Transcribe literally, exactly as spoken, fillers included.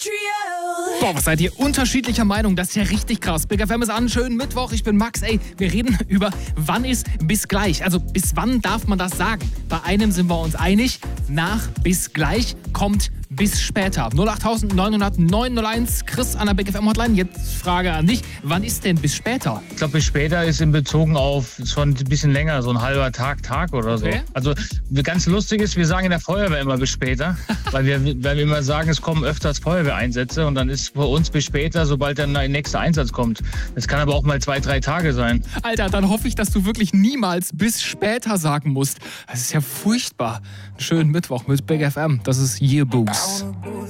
Boah, was seid ihr unterschiedlicher Meinung? Das ist ja richtig krass. Big F M ist an, schönen Mittwoch. Ich bin Max. Ey, wir reden über, wann ist bis gleich. Also bis wann darf man das sagen? Bei einem sind wir uns einig. Nach bis gleich kommt bis später. null acht neun null neun null eins. Chris an der Big F M Hotline. Jetzt Frage an dich. Wann ist denn bis später? Ich glaube, bis später ist in Bezug auf schon ein bisschen länger, so ein halber Tag, Tag oder so. Okay. Also ganz lustig ist, wir sagen in der Feuerwehr immer bis später, weil wir, weil wir immer sagen, es kommen öfters Feuerwehreinsätze und dann ist bei uns bis später, sobald dann der nächste Einsatz kommt. Das kann aber auch mal zwei, drei Tage sein. Alter, dann hoffe ich, dass du wirklich niemals bis später sagen musst. Das ist ja furchtbar. Einen schönen Mittwoch mit Big F M. Das ist Yearbooks.